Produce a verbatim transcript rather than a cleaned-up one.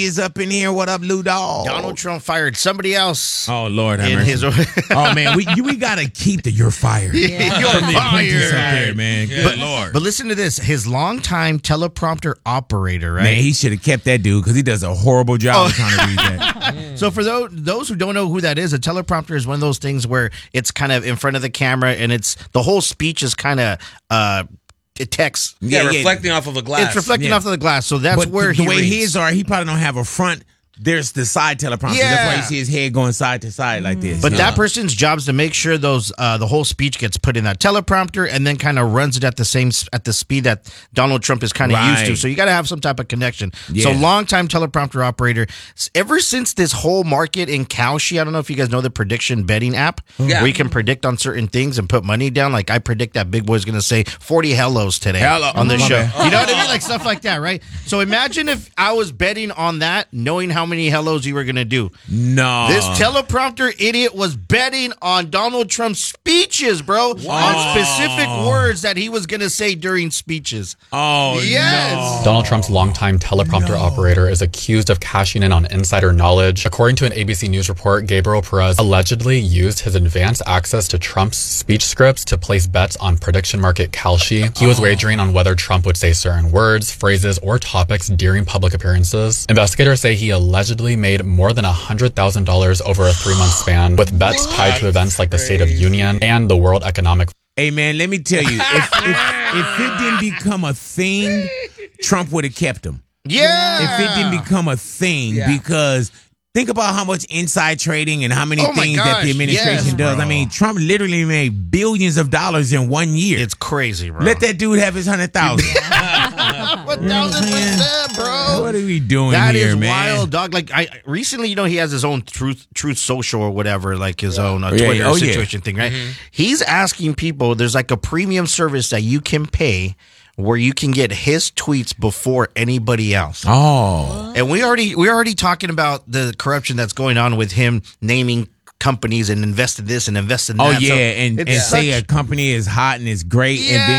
is up in here. What up, Lou Dog? Donald Trump fired somebody else. Oh Lord, have in mercy. his. Oh man, we we gotta keep the you're fired. Yeah. You're From the apprentice fired. up there, man. Yeah, Good Lord. But listen to this: his longtime teleprompter operator, right? Man, he should have kept that dude because he does a horrible job Oh. of trying to read that. So for those those who don't know who that is, a teleprompter is one of those things where it's kind of in front of the camera and it's the whole speech is kind of uh it text. Yeah, reflecting off of a glass. It's reflecting Yeah. off of the glass, so that's But where the, he the way reads. his are, he probably don't have a front. There's the side teleprompter. That's why Yeah. you see his head going side to side like this. But Yeah. that person's job is to make sure those uh, the whole speech gets put in that teleprompter and then kind of runs it at the same s- at the speed that Donald Trump is kind of used to. Right. So you got to have some type of connection. Yeah. So longtime teleprompter operator. S- Ever since this whole market in Kalshi, I don't know if you guys know the prediction betting app Yeah. where you can predict on certain things and put money down. Like I predict that Big Boy's going to say forty hellos today Hello. on the My show. bad. You know what I mean? Like stuff like that, right? So imagine if I was betting on that, knowing how many hellos you were going to do. no. This teleprompter idiot was betting on Donald Trump's speeches, bro, on specific words that he was going to say during speeches. Oh Yes. no. Donald Trump's longtime teleprompter operator is accused of cashing in on insider knowledge. According to an A B C News report, Gabriel Perez allegedly used his advanced access to Trump's speech scripts to place bets on prediction market Kalshi. He was wagering on whether Trump would say certain words, phrases, or topics during public appearances. Investigators say he allegedly made more than one hundred thousand dollars over a three-month span, with bets tied to events like the State of Union and the World Economic Hey man, let me tell you, if if, if it didn't become a thing, Trump would have kept him. Yeah. If it didn't become a thing, Yeah. because think about how much inside trading and how many Oh my things that gosh, the administration yes, does. bro. I mean, Trump literally made billions of dollars in one year. It's crazy, bro. Let that dude have his hundred thousand. One thousand percent, bro. What are we doing That here, is man? wild, dog. Like I recently, you know, he has his own truth, truth social or whatever, like his own uh, Yeah, Twitter yeah. Oh, yeah. situation thing, right? He's asking people. There's like a premium service that you can pay where you can get his tweets before anybody else. Oh, And we already we're already talking about the corruption that's going on with him naming companies and invest in this and invest in oh that. yeah, So and, it's and say such- a company is hot and it's great, and Yeah. then